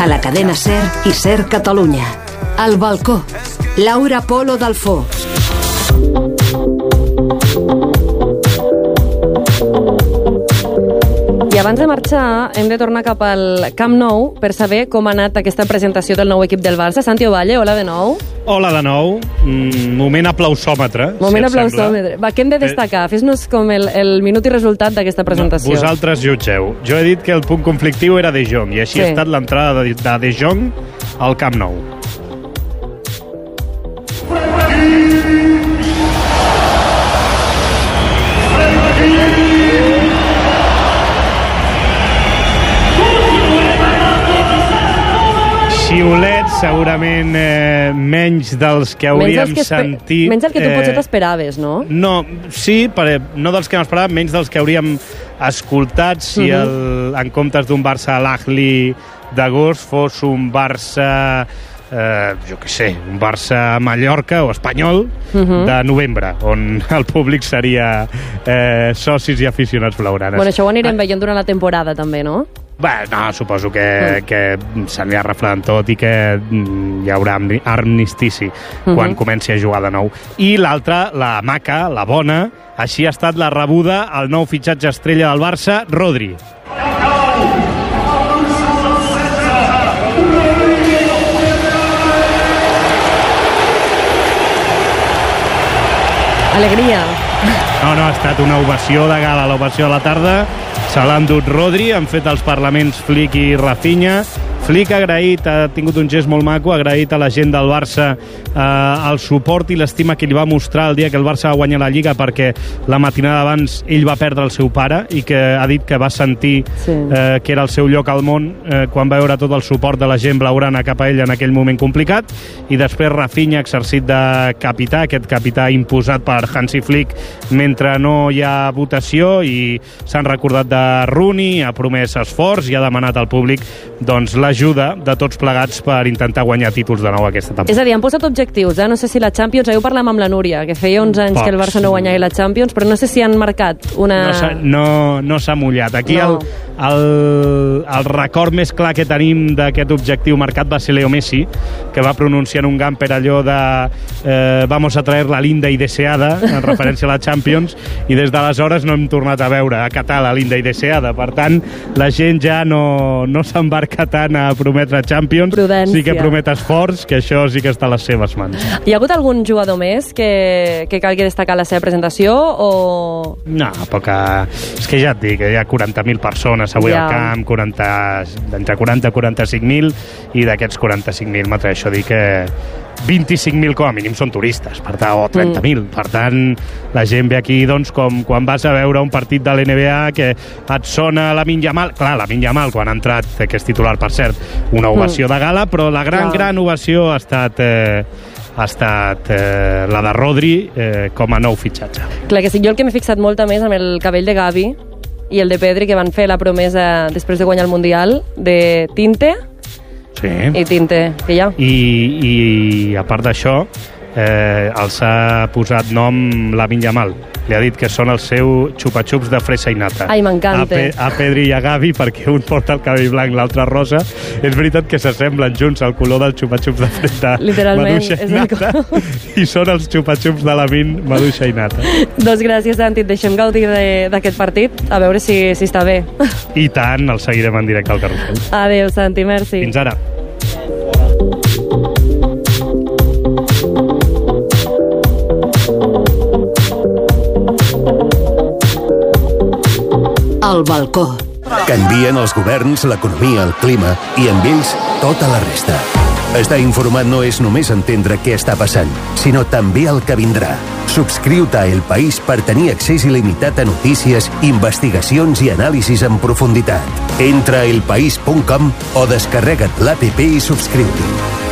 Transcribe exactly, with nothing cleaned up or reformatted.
a la cadena SER i SER Catalunya. Al balcó, Laura Polo Dalfó. I abans de marxar hem de tornar cap al Camp Nou per saber com ha anat aquesta presentació del nou equip del Barça. Santi Ovalle, hola de nou. Hola de nou. Mm, moment aplausòmetre. Moment si aplausòmetre. Va, què hem de destacar? Fes-nos com el, el minut i resultat d'aquesta presentació. No, vosaltres jutgeu. Jo he dit que el punt conflictiu era De Jong i així sí. ha estat l'entrada de, de De Jong al Camp Nou. Xiulets, segurament eh, menys dels que hauríem menys sentit. Menys del que tu eh, potser t'esperaves, no? No, sí, per, no dels que m'esperava, menys dels que hauríem escoltat si uh -huh. el, en comptes d'un Barça a l'Ahli d'agost fos un Barça... Eh, jo què sé, un Barça a Mallorca o espanyol uh -huh. de novembre, on el públic seria eh, socis i aficionats blaugranes. Bueno, això ho anirem ah. veient durant la temporada també, no? Bé, no, suposo que, mm. que s'anirà refredant tot i que hi haurà armistici mm-hmm. quan comenci a jugar de nou. I l'altra, la maca, la bona, així ha estat la rebuda al nou fitxatge estrella del Barça, Rodri. Alegria. No, no, ha estat una ovació de gala, l'ovació de la tarda. Se l'ha endut Rodri, han fet els parlaments Flick i Rafinha. Flick ha agraït, ha tingut un gest molt maco, ha agraït a la gent del Barça eh, el suport i l'estima que li va mostrar el dia que el Barça va guanyar la Lliga, perquè la matinada abans ell va perdre el seu pare i que ha dit que va sentir sí. eh, que era el seu lloc al món eh, quan va veure tot el suport de la gent blaugrana cap a ell en aquell moment complicat. I després Rafinha ha exercit de capità, aquest capità imposat per Hansi Flick mentre no hi ha votació, i s'han recordat de Rooney, ha promès esforç i ha demanat al públic doncs la ajuda de tots plegats per intentar guanyar títols de nou aquesta temporada. És a dir, han posat objectius, eh? No sé si la Champions, ahir ho parlàvem amb la Núria, que feia onze anys Pocs. que el Barça no guanyava la Champions, però no sé si han marcat una... No s'ha no, no s'ha mullat. Aquí no. el, el, el record més clar que tenim d'aquest objectiu marcat va ser Leo Messi, que va pronunciar en un gamper allò de eh, vamos a traer la linda y deseada, en referència a la Champions, i des d'aleshores no hem tornat a veure, a catar la linda i deseada. Per tant, la gent ja no, no s'embarca tant a prometre Champions, Prudència. Sí que promet esforç, que això sí que està a les seves mans. Hi ha hagut algun jugador més que, que calgui destacar la seva presentació o...? No, poca... És que ja et dic, hi ha quaranta mil persones avui ja. al camp, quaranta, entre quaranta i quaranta-cinc mil, i d'aquests quaranta-cinc mil m'atreveixo a dir que vint-i-cinc mil com a mínim són turistes, per tant, o trenta mil. Mm. Per tant, la gent ve aquí doncs, com quan vas a veure un partit de l'N B A que et sona Lamine Yamal. Clar, Lamine Yamal, quan ha entrat, que és titular, per cert, una ovació mm. de gala, però la gran, Clar. gran ovació ha estat... Eh, ha estat eh, la de Rodri eh, com a nou fitxatge. Clar que sí, jo el que m'he fixat molt també és amb el cabell de Gavi i el de Pedri, que van fer la promesa després de guanyar el Mundial de tinte sí. i tinte, que hi ha. I, i a part d'això, eh, els ha posat nom Lamine Yamal. Li ha dit que són el seu xupa-xups de fresa i nata. Ai, m'encanta. A, Pe a Pedri i a Gavi, perquè un porta el cabell blanc, l'altre rosa. És veritat que s'assemblen junts al color del xupa-xups de fresa, maduixa i nata, i són els xupa-xups de Lamine, maduixa i nata. Doncs gràcies, Santi. Et deixem gaudir d'aquest partit, a veure si, si està bé. I tant, el seguirem en directe al Carrusel. Adéu, Santi, merci. Fins ara. Al balcó. Canvien els governs, l'economia, el clima i amb ells tota la resta. Estar informat no és només entendre què està passant, sinó també el que vindrà. Subscriu-te a El País per tenir accés il·limitat a notícies, investigacions i anàlisis en profunditat. Entra a elpaís punt com o descarrega't l'app i subscriu-t'hi.